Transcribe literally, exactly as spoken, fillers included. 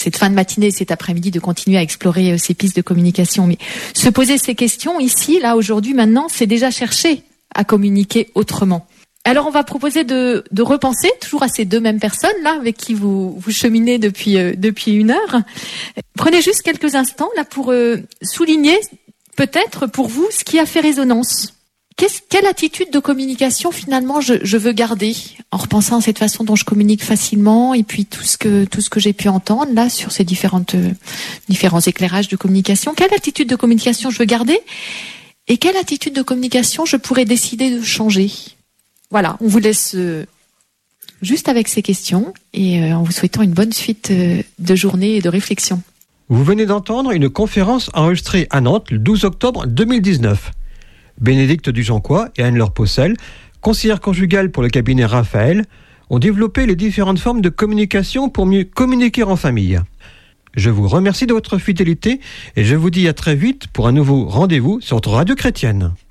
cette fin de matinée, cet après-midi, de continuer à explorer ces pistes de communication. Mais se poser ces questions ici, là, aujourd'hui, maintenant, c'est déjà chercher à communiquer autrement. Alors, on va proposer de, de repenser toujours à ces deux mêmes personnes là avec qui vous vous cheminez depuis euh, depuis une heure. Prenez juste quelques instants là pour euh, souligner peut-être pour vous ce qui a fait résonance. Qu'est-ce, quelle attitude de communication finalement je, je veux garder en repensant à cette façon dont je communique facilement et puis tout ce que tout ce que j'ai pu entendre là sur ces différentes euh, différents éclairages de communication. Quelle attitude de communication je veux garder et quelle attitude de communication je pourrais décider de changer? Voilà, on vous laisse euh, juste avec ces questions et euh, en vous souhaitant une bonne suite euh, de journée et de réflexion. Vous venez d'entendre une conférence enregistrée à Nantes le douze octobre deux mille dix-neuf. Bénédicte Dujancois et Anne-Laure Possel, conseillères conjugales pour le cabinet Raphaël, ont développé les différentes formes de communication pour mieux communiquer en famille. Je vous remercie de votre fidélité et je vous dis à très vite pour un nouveau rendez-vous sur votre radio chrétienne.